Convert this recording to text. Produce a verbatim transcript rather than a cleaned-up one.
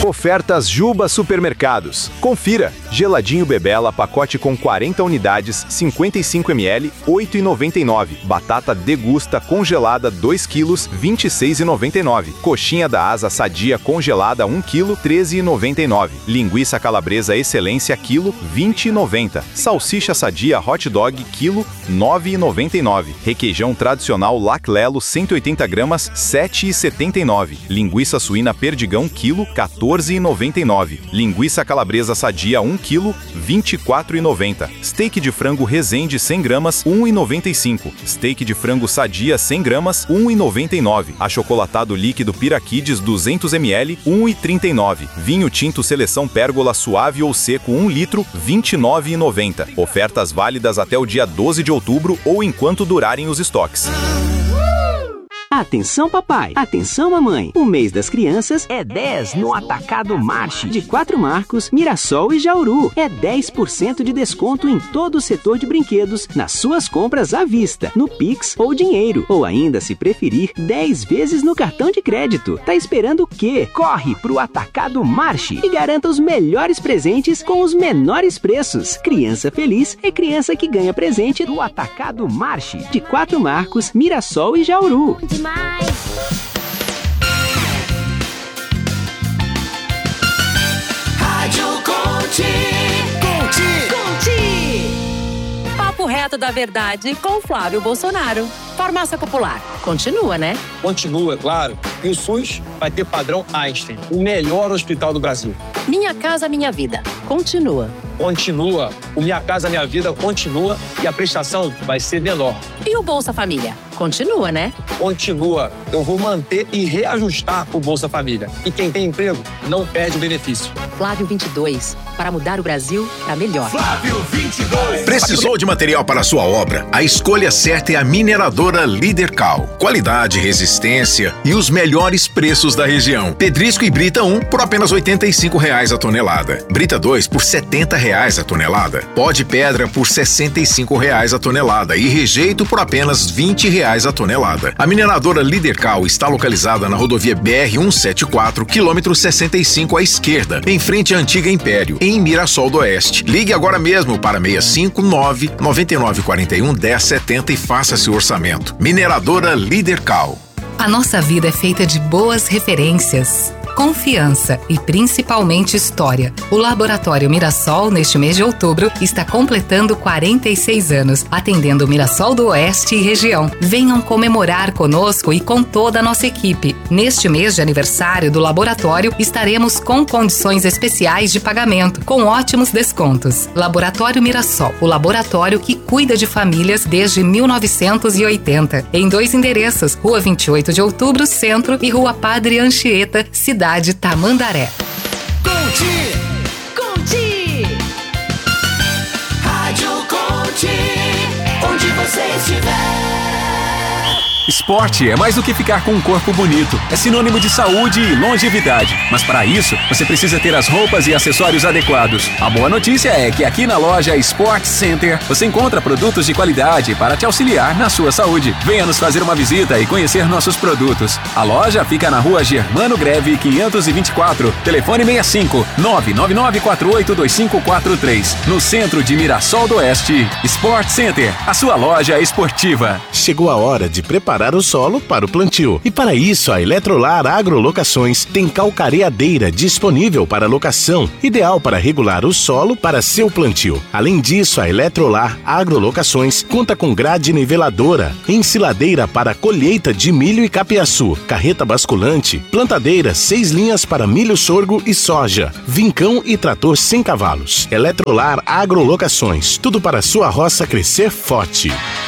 Ofertas Juba Supermercados. Confira. Geladinho Bebela, pacote com quarenta unidades, cinquenta e cinco mililitros, oito reais e noventa e nove centavos. Batata Degusta congelada, dois quilos, vinte e seis reais e noventa e nove centavos. Coxinha da Asa Sadia congelada, um quilo, treze reais e noventa e nove centavos. Linguiça Calabresa Excelência, quilo, vinte reais e noventa centavos. Salsicha Sadia Hot Dog, quilo, nove reais e noventa e nove centavos. Requeijão tradicional Laclelo, cento e oitenta gramas, sete reais e setenta e nove centavos. Linguiça suína Perdigão, quilo, quatorze reais e noventa e nove centavos. Linguiça Calabresa Sadia, um quilo, vinte e quatro reais e noventa centavos. Steak de frango Resende, cem gramas, um real e noventa e cinco centavos. Steak de frango Sadia, cem gramas, um real e noventa e nove centavos. Achocolatado líquido Piraquides, duzentos mililitros, um real e trinta e nove centavos. Vinho tinto Seleção Pérgola suave ou seco, um litro, vinte e nove reais e noventa centavos. Ofertas válidas até o dia doze de outubro ou enquanto durarem os estoques. Atenção papai, atenção mamãe, o mês das crianças é dez no Atacado Marche, de Quatro Marcos, Mirassol e Jauru. É dez por cento de desconto em todo o setor de brinquedos, nas suas compras à vista, no Pix ou dinheiro, ou ainda, se preferir, dez vezes no cartão de crédito. Tá esperando o quê? Corre pro Atacado Marche e garanta os melhores presentes com os menores preços. Criança feliz é criança que ganha presente do Atacado Marche, de Quatro Marcos, Mirassol e Jauru. Mais. Rádio Conte. Conte. Conte. Papo reto da verdade com Flávio Bolsonaro. Farmácia Popular. Continua, né? Continua, claro. E o SUS vai ter padrão Einstein, o melhor hospital do Brasil. Minha Casa Minha Vida. Continua. Continua. O Minha Casa Minha Vida continua e a prestação vai ser menor. E o Bolsa Família? Continua, né? Continua. Eu vou manter e reajustar o Bolsa Família. E quem tem emprego não perde o benefício. Flávio vinte e dois. Para mudar o Brasil para melhor. Flávio vinte e dois. Precisou de material para a sua obra? A escolha certa é a mineradora Líder Cal. Qualidade, resistência e os melhores preços da região. Pedrisco e Brita um por apenas oitenta e cinco reais a tonelada. Brita dois por setenta reais a tonelada. Pó de pedra por sessenta e cinco reais a tonelada e rejeito por apenas vinte reais a tonelada. A mineradora Líder Cal está localizada na rodovia B R cento e setenta e quatro, quilômetro sessenta e cinco à esquerda, em frente à antiga Império, em Mirassol do Oeste. Ligue agora mesmo para seis cinco nove, nove nove quatro um, um zero sete zero e faça seu orçamento. Mineradora Líder Cal. A nossa vida é feita de boas referências, confiança e principalmente história. O Laboratório Mirassol, neste mês de outubro, está completando quarenta e seis anos, atendendo o Mirassol do Oeste e região. Venham comemorar conosco e com toda a nossa equipe. Neste mês de aniversário do laboratório, estaremos com condições especiais de pagamento, com ótimos descontos. Laboratório Mirassol, o laboratório que cuida de famílias desde mil novecentos e oitenta. Em dois endereços, Rua vinte e oito de outubro, Centro, e Rua Padre Anchieta, Cidade Tamandaré. Conte! Conte! Rádio Conte, onde você estiver. Esporte é mais do que ficar com um corpo bonito. É sinônimo de saúde e longevidade. Mas para isso, você precisa ter as roupas e acessórios adequados. A boa notícia é que aqui na loja Sport Center você encontra produtos de qualidade para te auxiliar na sua saúde. Venha nos fazer uma visita e conhecer nossos produtos. A loja fica na Rua Germano Greve quinhentos e vinte e quatro, telefone seis cinco nove nove nove quatro oito dois cinco quatro três, no centro de Mirassol do Oeste. Sport Center, a sua loja esportiva. Chegou a hora de preparar o solo para o plantio. E para isso, a Eletrolar Agrolocações tem calcareadeira disponível para locação, ideal para regular o solo para seu plantio. Além disso, a Eletrolar Agrolocações conta com grade niveladora, ensiladeira para colheita de milho e capiaçu, carreta basculante, plantadeira seis linhas para milho, sorgo e soja, vincão e trator sem cavalos. Eletrolar Agrolocações, tudo para sua roça crescer forte.